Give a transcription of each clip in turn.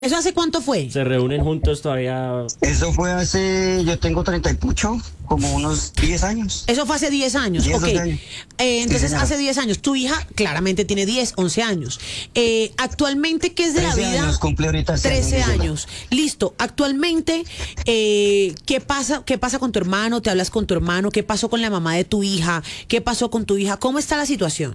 ¿Eso hace cuánto fue? ¿Se reúnen juntos todavía? Eso fue hace, yo tengo 30 y pucho, como unos 10 años. Eso fue hace 10 años. 10, Ok. 12 años. Entonces, Sí, hace 10 años. Tu hija claramente tiene 10, 11 años. Actualmente, ¿qué es de la 13 vida? años, cumple ahorita. 13 años. Listo. Actualmente, ¿qué pasa con tu hermano? ¿Te hablas con tu hermano? ¿Qué pasó con la mamá de tu hija? ¿Qué pasó con tu hija? ¿Cómo está la situación?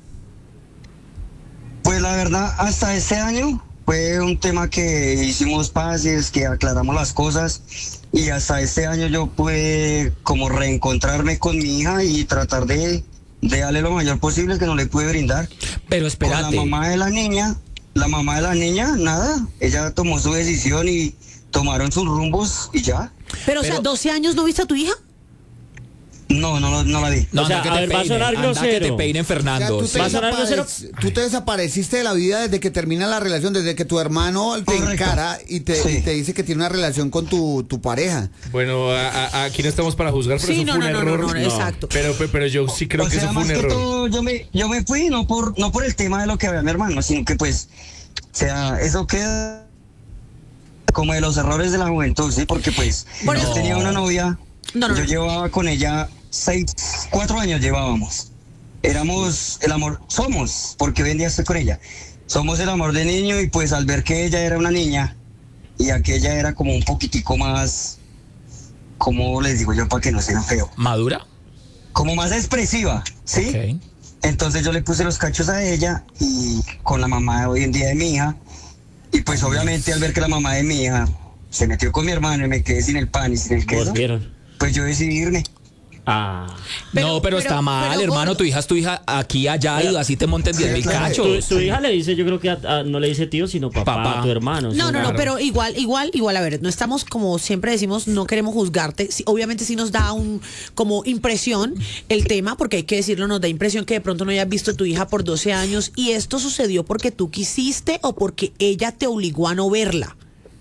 Pues la verdad, hasta este año fue un tema que hicimos paces, que aclaramos las cosas, y hasta este año yo pude como reencontrarme con mi hija y tratar de darle lo mayor posible que no le pude brindar. Pero espérate. Con la mamá de la niña, nada, ella tomó su decisión y tomaron sus rumbos y ya. Pero, o sea, 12 años no viste a tu hija. No la vi. No, O sea, anda que a te ver, va a peinen, sonar anda que grosero. te peinen, Fernando. O sea, ¿Va a sonar grosero? tú te desapareciste de la vida desde que termina la relación, desde que tu hermano te Correcto. encara y te dice que tiene una relación con tu pareja. Bueno, aquí no estamos para juzgar, pero Sí, eso no, fue un no, error. no, exacto. Pero yo sí creo O que sea, eso fue más un que error. todo, yo me fui no por el tema de lo que había mi hermano, sino que pues, o sea, eso queda como de los errores de la juventud, ¿sí? Porque pues, Por yo eso- tenía una novia, No. yo llevaba con ella 4 años llevábamos. Éramos el amor, somos, porque hoy en día estoy con ella. Somos el amor de niño, y pues al ver que ella era una niña y aquella era como un poquitico más, ¿cómo les digo yo para que no sea feo? ¿Madura? Como más expresiva, ¿sí? Ok. Entonces yo le puse los cachos a ella y con la mamá de hoy en día de mi hija. Y pues obviamente al ver que la mamá de mi hija se metió con mi hermano y me quedé sin el pan y sin el queso, Volvieron. pues yo decidí irme. Ah. Pero está mal, pero, hermano. gordo. Tu hija es tu hija aquí, allá, y así te monten 10.000 claro. cachos. Tu hija le dice, yo creo que no le dice tío, sino papá, Papá. a tu hermano. No, sí. no, pero igual, a ver, no estamos, como siempre decimos, no queremos juzgarte. Sí, obviamente sí nos da como impresión el tema, porque hay que decirlo, nos da impresión que de pronto no hayas visto a tu hija por 12 años, y esto sucedió porque tú quisiste o porque ella te obligó a no verla.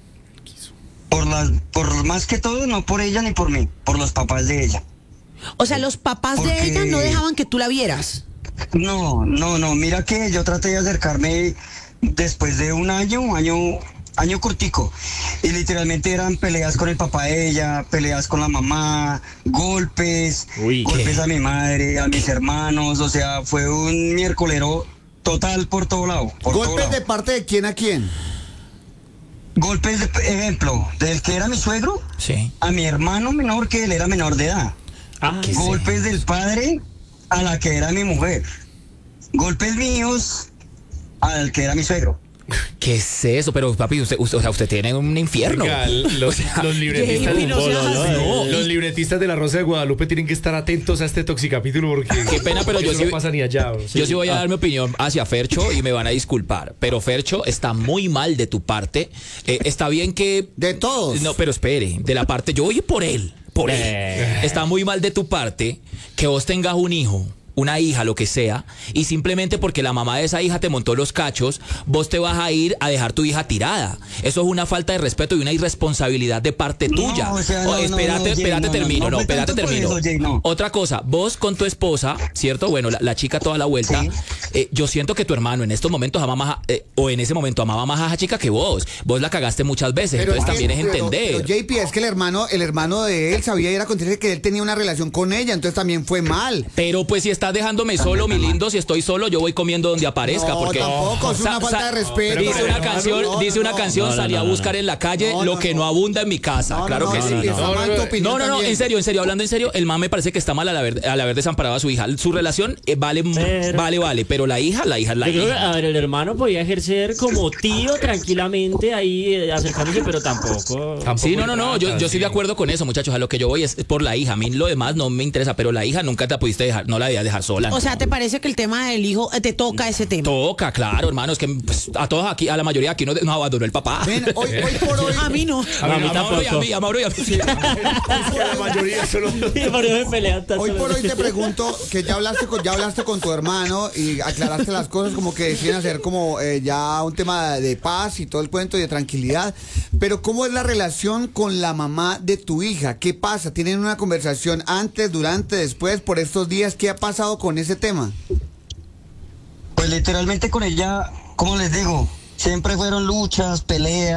Por más que todo, no por ella ni por mí, por los papás de ella. O sea, los papás de Porque- ella no dejaban que tú la vieras. No, mira que yo traté de acercarme después de un año cortico, y literalmente eran peleas con el papá de ella, peleas con la mamá, golpes, Uy, golpes ¿qué? a mi madre, a mis hermanos, o sea, fue un miércolero total por todo lado. ¿Golpes de parte de quién a quién? Golpes, ejemplo, del que era mi suegro Sí. a mi hermano menor, que él era menor de edad. Ah, ¿Qué? Golpes del padre a la que era mi mujer. Golpes míos al que era mi suegro. ¿Qué es eso? Pero, papi, usted tiene un infierno. Oiga, los libretistas, Jamie, no seas así. los libretistas de La Rosa de Guadalupe tienen que estar atentos a este toxicapítulo, porque Qué pena, pero yo eso sí- no pasa ni allá. Yo sí voy a dar mi opinión hacia Fercho y me van a disculpar. Pero Fercho, está muy mal de tu parte. Está bien que... De todos. No, pero espere, de la parte, yo voy por él, por él. Está muy mal de tu parte que vos tengas un hijo, una hija, lo que sea, y simplemente porque la mamá de esa hija te montó los cachos, vos te vas a ir a dejar tu hija tirada. Eso es una falta de respeto y una irresponsabilidad de parte tuya. o sea, no, espérate, no, Jay, espérate, no, termino, no fue espérate, tanto por termino. eso, Jay, no. Otra cosa, vos con tu esposa, ¿cierto? Bueno, la chica toda la vuelta, yo siento que tu hermano en estos momentos ama más, o en ese momento amaba más a esa chica que vos. Vos la cagaste muchas veces, entonces también es entender. Pero, JP, es que el hermano de él sabía y era consciente que él tenía una relación con ella, entonces también fue mal. Pero pues si estás dejándome solo, mi lindo, si estoy solo, yo voy comiendo donde aparezca. No, porque tampoco, es una falta de respeto. Dice una No, canción, no, dice una no. canción, No, salí a no, buscar en la calle No, lo no, que no. no abunda en mi casa. Claro que sí. JP, está mal tu opinión No, también. en serio, hablando en serio, el man me parece que está mal al haber desamparado a su hija. Su relación vale, pero la hija es la Yo creo que, hija. a ver, el hermano podía ejercer como tío tranquilamente ahí acercándose, pero tampoco. Sí, no, yo estoy de acuerdo con eso, muchachos. A lo que yo voy es por la hija. A mí lo demás no me interesa, pero la hija nunca te la pudiste dejar, no la debías dejar sola. O sea, ¿te parece que el tema del hijo te toca ese tema? Toca, claro, hermano. Es que pues, a todos aquí, a la mayoría aquí nos abandonó el papá. Ven, hoy por hoy. A mí no. A mí Mauro y a tampoco. mí, a Mauro y a mí. Es que la mayoría solo... Y por eso me pelean tanto. Hoy por hoy te pregunto que ya hablaste con tu hermano y aclaraste las cosas, como que deciden hacer como ya un tema de paz y todo el cuento y de tranquilidad, pero ¿cómo es la relación con la mamá de tu hija? ¿Qué pasa? ¿Tienen una conversación antes, durante, después, por estos días? ¿Qué ha pasado con ese tema? Pues literalmente con ella, como les digo, Siempre fueron luchas, peleas.